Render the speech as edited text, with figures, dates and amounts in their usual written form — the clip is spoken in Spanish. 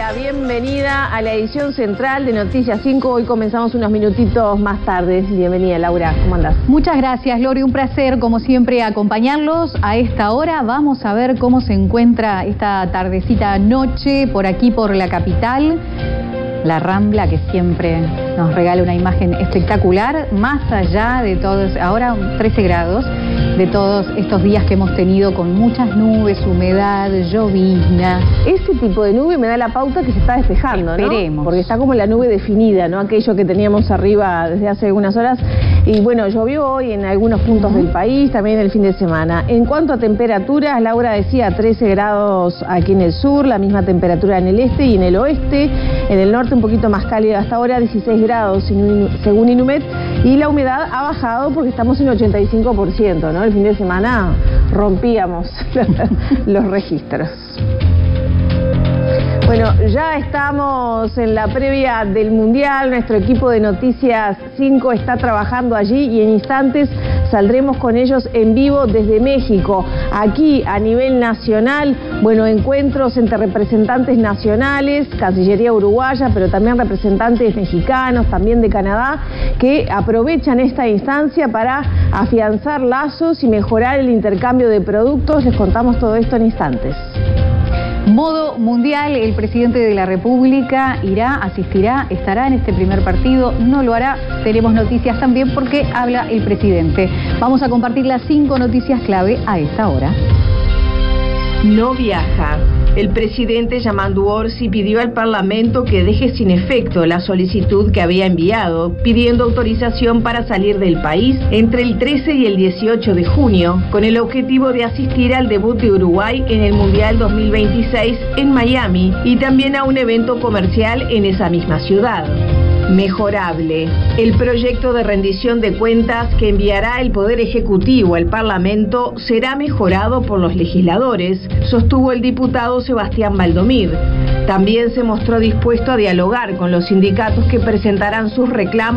la bienvenida a la edición central de Noticias 5. Hoy comenzamos unos minutitos más tarde. Bienvenida, Laura. ¿Cómo andás? Muchas gracias, Lori. Un placer, como siempre, acompañarlos a esta hora. Vamos a ver cómo se encuentra esta tardecita noche por aquí, por la capital. La Rambla, que siempre nos regala una imagen espectacular, más allá de todos, ahora 13 grados, de todos estos días que hemos tenido con muchas nubes, humedad, llovizna. Ese tipo de nube me da la pauta que se está despejando, ¿no? Esperemos. Porque está como la nube definida, ¿no? Aquello que teníamos arriba desde hace algunas horas. Y bueno, llovió hoy en algunos puntos del país, también el fin de semana. En cuanto a temperaturas, Laura decía 13 grados aquí en el sur, la misma temperatura en el este y en el oeste. En el norte un poquito más cálido hasta ahora, 16 grados según Inumet. Y la humedad ha bajado porque estamos en 85%, ¿no? El fin de semana rompíamos los registros. Bueno, ya estamos en la previa del Mundial. Nuestro equipo de Noticias 5 está trabajando allí y en instantes saldremos con ellos en vivo desde México. Aquí, a nivel nacional, bueno, encuentros entre representantes nacionales, Cancillería uruguaya, pero también representantes mexicanos, también de Canadá, que aprovechan esta instancia para afianzar lazos y mejorar el intercambio de productos. Les contamos todo esto en instantes. Modo mundial, el presidente de la República asistirá, estará en este primer partido, no lo hará, tenemos noticias también porque habla el presidente. Vamos a compartir las 5 noticias clave a esta hora. No viaja. El presidente Yamandu Orsi pidió al Parlamento que deje sin efecto la solicitud que había enviado, pidiendo autorización para salir del país entre el 13 y el 18 de junio, con el objetivo de asistir al debut de Uruguay en el Mundial 2026 en Miami y también a un evento comercial en esa misma ciudad. Mejorable. El proyecto de rendición de cuentas que enviará el Poder Ejecutivo al Parlamento será mejorado por los legisladores, sostuvo el diputado Sebastián Valdomir. También se mostró dispuesto a dialogar con los sindicatos que presentarán sus reclamos